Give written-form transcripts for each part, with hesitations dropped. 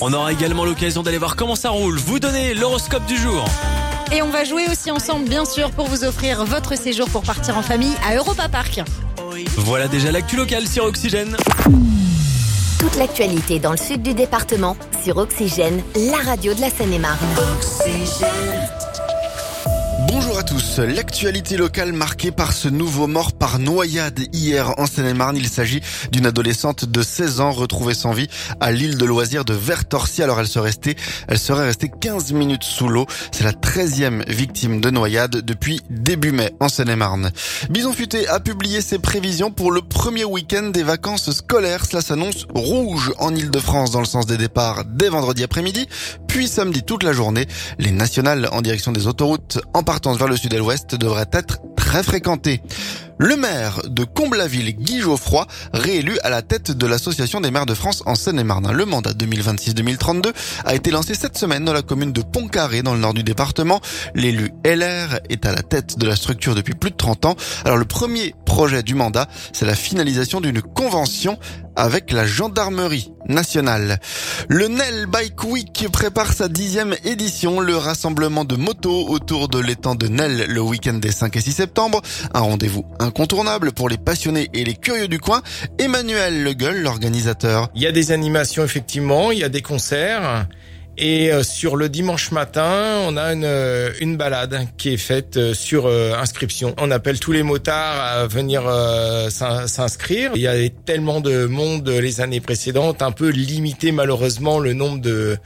On aura également l'occasion d'aller voir comment ça roule. Vous donnez l'horoscope du jour. Et on va jouer aussi ensemble, bien sûr, pour vous offrir votre séjour pour partir en famille à Europa Park. Voilà déjà l'actu locale sur Oxygène. Toute l'actualité dans le sud du département sur Oxygène, la radio de la Seine-et-Marne. Bonjour à tous. L'actualité locale marquée par ce nouveau mort par noyade hier en Seine-et-Marne. Il s'agit d'une adolescente de 16 ans retrouvée sans vie à l'île de loisirs de Vertorcy. Alors elle serait restée 15 minutes sous l'eau. C'est la 13e victime de noyade depuis début mai en Seine-et-Marne. Bison Futé a publié ses prévisions pour le premier week-end des vacances scolaires. Cela s'annonce rouge en Île-de-France dans le sens des départs dès vendredi après-midi, puis samedi toute la journée. Les nationales en direction des autoroutes en partance vers le sud et l'ouest devraient être très fréquentées. Le maire de Comble-la-Ville, Guy Geoffroy, réélu à la tête de l'Association des maires de France en Seine-et-Marne. Le mandat 2026-2032 a été lancé cette semaine dans la commune de Pont-Carré, dans le nord du département. L'élu LR est à la tête de la structure depuis plus de 30 ans. Alors le premier projet du mandat, c'est la finalisation d'une convention avec la gendarmerie nationale. Le Nel Bike Week prépare sa 10e édition, le rassemblement de motos autour de l'étang de Nel le week-end des 5 et 6 septembre. Un rendez-vous incontournable pour les passionnés et les curieux du coin. Emmanuel Le Gueule, l'organisateur. Il y a des animations effectivement, il y a des concerts. Et sur le dimanche matin, on a une balade qui est faite sur inscription. On appelle tous les motards à venir s'inscrire. Il y avait tellement de monde les années précédentes, un peu limité malheureusement le nombre de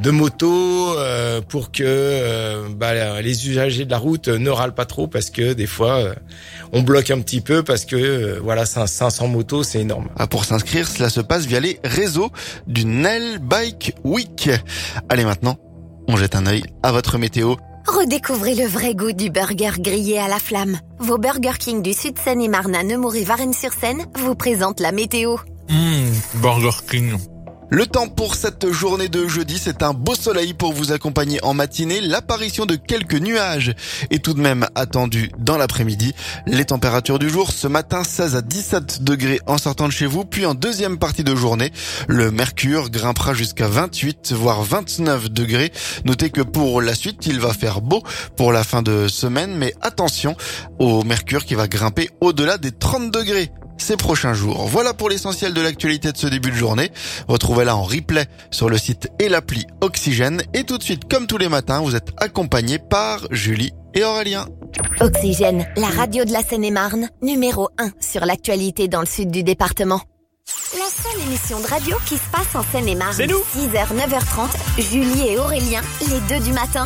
motos pour que les usagers de la route ne râlent pas trop, parce que des fois on bloque un petit peu parce que 500 motos c'est énorme. Pour s'inscrire, cela se passe via les réseaux du Nel Bike Week. Allez maintenant, on jette un œil à votre météo. Redécouvrez le vrai goût du burger grillé à la flamme. Vos Burger King du sud Seine-et-Marne à Nemours-et-Varennes-sur-Seine vous présentent la météo. Burger King. Le temps pour cette journée de jeudi, c'est un beau soleil pour vous accompagner en matinée. L'apparition de quelques nuages est tout de même attendue dans l'après-midi. Les températures du jour, ce matin, 16 à 17 degrés en sortant de chez vous. Puis en deuxième partie de journée, le mercure grimpera jusqu'à 28, voire 29 degrés. Notez que pour la suite, il va faire beau pour la fin de semaine. Mais attention au mercure qui va grimper au-delà des 30 degrés ces prochains jours. Voilà pour l'essentiel de l'actualité de ce début de journée. Retrouvez-la en replay sur le site et l'appli Oxygène. Et tout de suite, comme tous les matins, vous êtes accompagnés par Julie et Aurélien. Oxygène, la radio de la Seine-et-Marne, numéro 1 sur l'actualité dans le sud du département. La seule émission de radio qui se passe en Seine-et-Marne. C'est nous. 6h, 9h30, Julie et Aurélien, les deux du matin.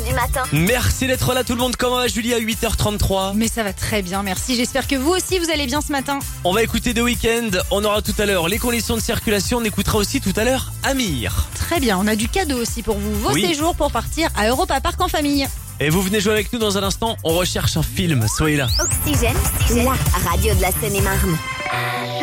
Merci d'être là tout le monde. Comment va Julie à 8h33? Mais ça va très bien, merci. J'espère que vous aussi, vous allez bien ce matin. On va écouter The Weeknd. On aura tout à l'heure les conditions de circulation. On écoutera aussi tout à l'heure Amir. Très bien, on a du cadeau aussi pour vous. Vos Oui. séjours pour partir à Europa Park en famille. Et vous venez jouer avec nous dans un instant. On recherche un film. Soyez là. Oxygène, la radio de la Seine-et-Marne.